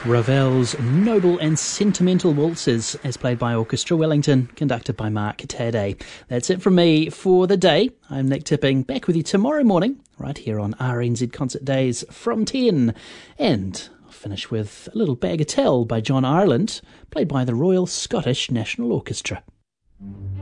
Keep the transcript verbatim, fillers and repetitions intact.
Ravel's Noble and Sentimental Waltzes, as played by Orchestra Wellington, conducted by Mark Taddei. That's it from me for the day. I'm Nick Tipping, back with you tomorrow morning, right here on R N Z Concert Days from ten. And I'll finish with a little Bagatelle by John Ireland, played by the Royal Scottish National Orchestra.